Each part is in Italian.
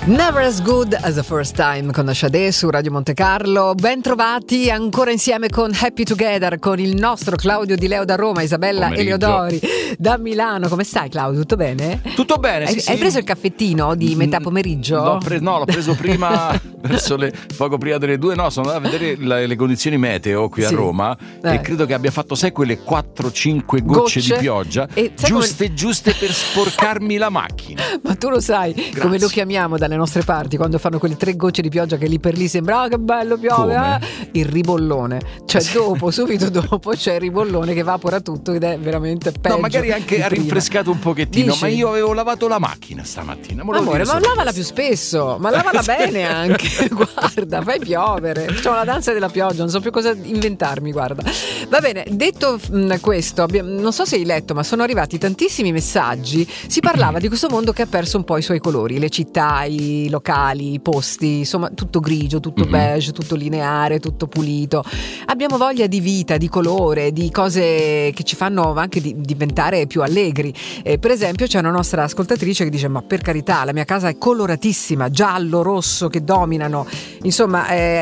Never as good as the first time con Sade su Radio Monte Carlo. Ben trovati ancora insieme con Happy Together con il nostro Claudio Di Leo da Roma, Isabella Eleodori da Milano. Come stai, Claudio? Tutto bene? Tutto bene, sì. Hai preso il caffettino di metà pomeriggio? L'ho preso prima poco prima delle 2. No, sono andato a vedere le condizioni meteo qui a Roma e credo che abbia fatto, sai, quelle 4-5 gocce di pioggia giuste per sporcarmi la macchina. Ma tu lo sai. Grazie. Come lo chiamiamo dalle nostre parti quando fanno quelle 3 gocce di pioggia che lì per lì sembra che bello piove, il ribollone, cioè subito dopo c'è il ribollone che evapora tutto ed è veramente peggio. No, magari anche ha rinfrescato un pochettino. Dici? Ma io avevo lavato la macchina stamattina. Amore, ma lavala più spesso, ma lavala bene anche. Guarda, fai piovere. C'ho la danza della pioggia, non so più cosa inventarmi, guarda. Va bene, detto questo, non so se hai letto, ma sono arrivati tantissimi messaggi. Si parlava di questo mondo che ha perso un po' i suoi colori, le città, i locali, i posti, insomma tutto grigio, tutto beige, tutto lineare, tutto pulito. Abbiamo voglia di vita, di colore, di cose che ci fanno anche diventare più allegri. Per esempio c'è una nostra ascoltatrice che dice: ma per carità, la mia casa è coloratissima, giallo, rosso che dominano, insomma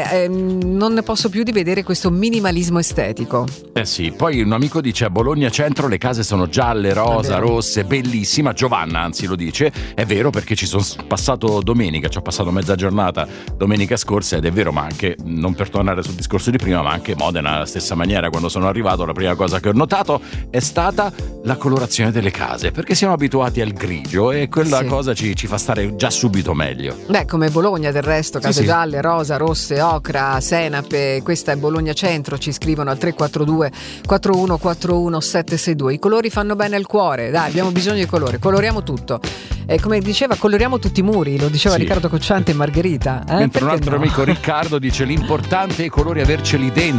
non ne posso più di vedere questo minimalismo estetico. Sì, poi un amico dice: a Bologna centro le case sono gialle, rosa, rosse, bellissima. Giovanna anzi lo dice, è vero, perché ci sono passato domenica, ci ho passato mezza giornata domenica scorsa ed è vero, ma anche, non per tornare sul discorso di prima, ma anche Modena alla stessa maniera. Quando sono arrivato la prima cosa che ho notato è stata la colorazione delle case, perché siamo abituati al grigio e quella cosa ci fa stare già subito meglio. Beh, come Bologna del resto, case gialle, rosa, rosse, ocra, senape. Questa è Bologna centro, ci scrivono al 342 4141 762. I colori fanno bene al cuore, dai, abbiamo bisogno di colore, coloriamo tutto. Come diceva, coloriamo tutti i muri, lo diceva Riccardo Cocciante e Margherita. Mentre un altro amico, Riccardo, dice: l'importante è i colori, averceli dentro.